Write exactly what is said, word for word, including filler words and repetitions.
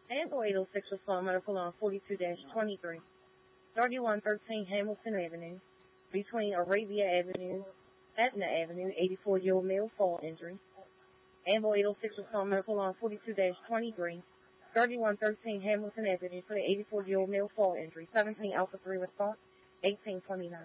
Amble eight oh six respond medical on forty-two dash twenty-three. thirty-one thirteen Hamilton Avenue, between Arabia Avenue, Etna Avenue, eighty-four-year-old male fall injury. Amble eight oh six respond medical on forty-two dash twenty-three. thirty-one thirteen Hamilton Avenue for the eighty-four-year-old male fall injury. seventeen Alpha three response, eighteen twenty-nine.